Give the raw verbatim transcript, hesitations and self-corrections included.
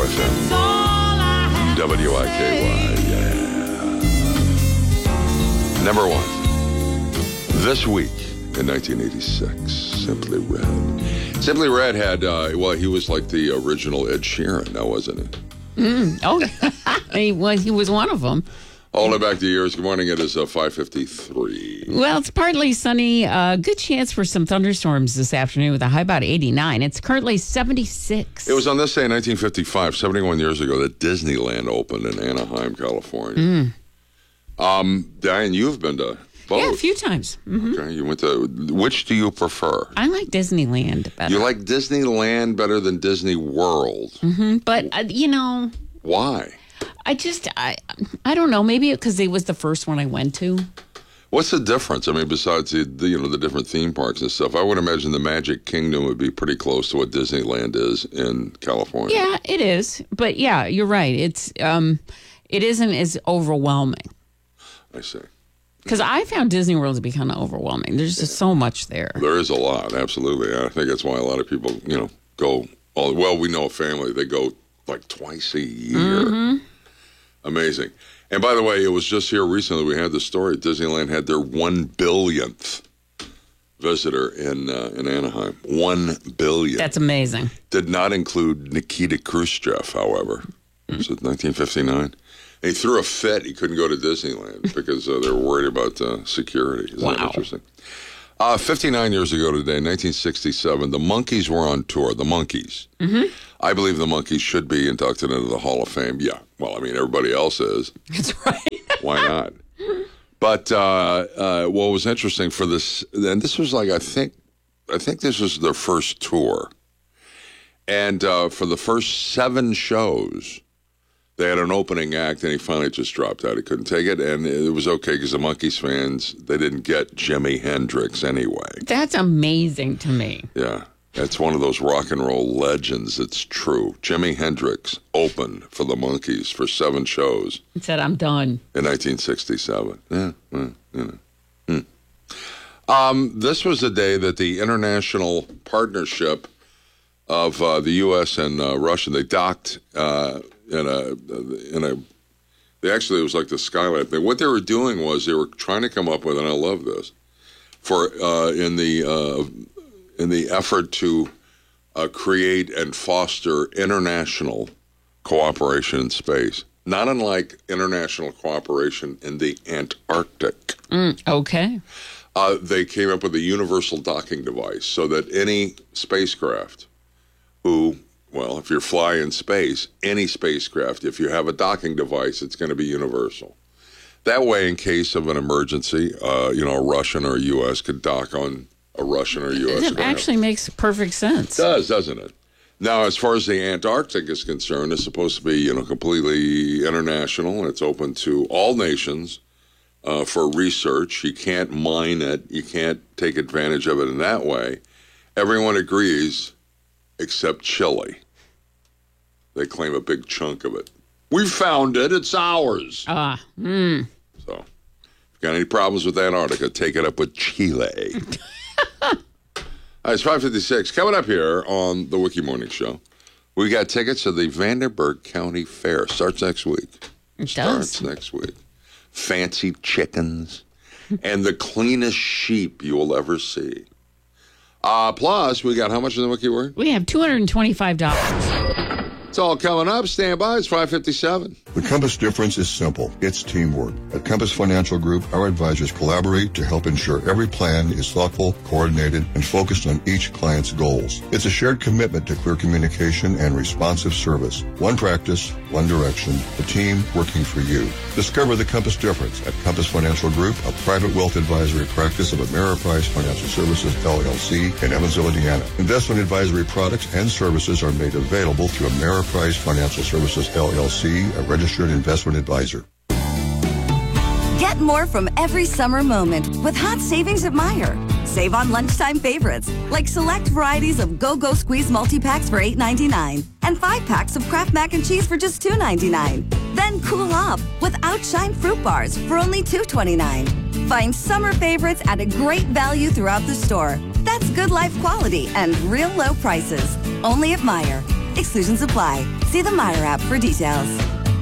F M. W I K Y, yeah. Number one. This week in nineteen eighty-six, Simply Red. Simply Red had, uh, well, he was like the original Ed Sheeran, now wasn't he? Mm, oh, he was, he was one of them. All the way back to years. Good morning. It is uh, five fifty-three. Well, it's partly sunny. Uh, good chance for some thunderstorms this afternoon with a high about eighty-nine. It's currently seventy-six. It was on this day in nineteen fifty-five, seventy-one years ago, that Disneyland opened in Anaheim, California. Mm. Um, Diane, you've been to both. Yeah, a few times. Mm-hmm. Okay, you went to, which do you prefer? I like Disneyland better. You like Disneyland better than Disney World? Mm-hmm. But, uh, you know. Why? I just, I I don't know, maybe because it was the first one I went to. What's the difference? I mean, besides the, the you know the different theme parks and stuff, I would imagine the Magic Kingdom would be pretty close to what Disneyland is in California. Yeah, it is. But yeah, you're right. It's um, it isn't as overwhelming. I see. Because I found Disney World to be kind of overwhelming. There's just so much there. There is a lot, absolutely. I think that's why a lot of people, you know, go all, well, we know a family, they go like twice a year. Mm-hmm. Amazing. And by the way, it was just here recently we had the story. Disneyland had their one billionth visitor in uh, in Anaheim. One billion. That's amazing. Did not include Nikita Khrushchev, however. Mm-hmm. Was it nineteen fifty-nine? And he threw a fit. He couldn't go to Disneyland because uh, they were worried about uh, security. Isn't wow. that interesting? Uh, fifty-nine years ago today, nineteen sixty-seven, the Monkees were on tour. The Monkees. Mm-hmm. I believe the Monkees should be inducted into the Hall of Fame. Yeah. Well, I mean, everybody else is. That's right. Why not? But uh, uh, what was interesting for this, and this was like, I think, I think this was their first tour. And uh, for the first seven shows, they had an opening act, and he finally just dropped out. He couldn't take it, and it was okay because the Monkees fans, they didn't get Jimi Hendrix anyway. That's amazing to me. Yeah. It's one of those rock and roll legends. It's true. Jimi Hendrix opened for the Monkees for seven shows. He said, I'm done. In nineteen sixty-seven. Yeah, well, you know. Hmm. Um, this was the day that the international partnership of uh, the U S and uh, Russia, they docked uh, in a, in a, they actually, it was like the Skyline thing. What they were doing was they were trying to come up with, and I love this, for uh, in the, uh, in the effort to uh, create and foster international cooperation in space, not unlike international cooperation in the Antarctic. Mm, okay. Uh, they came up with a universal docking device so that any spacecraft who, well, if you're flying space, any spacecraft, if you have a docking device, it's going to be universal. That way, in case of an emergency, uh, you know, a Russian or a U S could dock on a Russian or U S It actually makes perfect sense. It does, doesn't it? Now, as far as the Antarctic is concerned, it's supposed to be, you know, completely international, and it's open to all nations uh, for research. You can't mine it. You can't take advantage of it in that way. Everyone agrees except Chile. They claim a big chunk of it. We found it. It's ours. Ah, uh, mm. So, if you've got any problems with Antarctica, take it up with Chile. All right, it's five fifty-six. Coming up here on the Wiki Morning Show, we got tickets to the Vandenberg County Fair. Starts next week. It Starts does. next week. Fancy chickens and the cleanest sheep you will ever see. Uh, plus, we got how much in the Wiki Word? We have two hundred twenty-five dollars. It's all coming up. Stand by. It's five fifty-seven. The Compass difference is simple. It's teamwork. At Compass Financial Group, our advisors collaborate to help ensure every plan is thoughtful, coordinated, and focused on each client's goals. It's a shared commitment to clear communication and responsive service. One practice, one direction, a team working for you. Discover the Compass difference at Compass Financial Group, a private wealth advisory practice of Ameriprise Financial Services, L L C, in Evansville, Indiana. Investment advisory products and services are made available through Ameriprise Financial Services, L L C, a registered investment advisor. Get more from every summer moment with hot savings at Meijer. Save on lunchtime favorites like select varieties of Go-Go Squeeze multi-packs for eight ninety-nine and five packs of Kraft Mac and Cheese for just two ninety-nine. Then cool off with Outshine Fruit Bars for only two twenty-nine. Find summer favorites at a great value throughout the store. That's good life quality and real low prices. Only at Meijer. Exclusions apply. See the Meyer app for details.